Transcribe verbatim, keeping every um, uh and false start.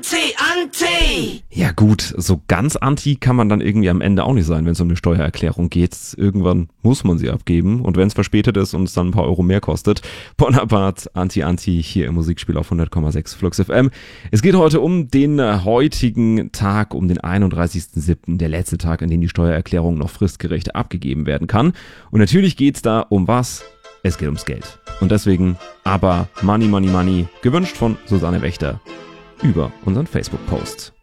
Anti, Anti! Ja gut, so ganz anti kann man dann irgendwie am Ende auch nicht sein, wenn es um eine Steuererklärung geht. Irgendwann muss man sie abgeben und wenn es verspätet ist und es dann ein paar Euro mehr kostet. Bonaparte, Anti-Anti hier im Musikspiel auf hundert Komma sechs Flux F M. Es geht heute um den heutigen Tag, um den einunddreißigsten siebten, der letzte Tag, an dem die Steuererklärung noch fristgerecht abgegeben werden kann. Und natürlich geht's da um was? Es geht ums Geld. Und deswegen aber Money, Money, Money, gewünscht von Susanne Wächter über unseren Facebook-Post.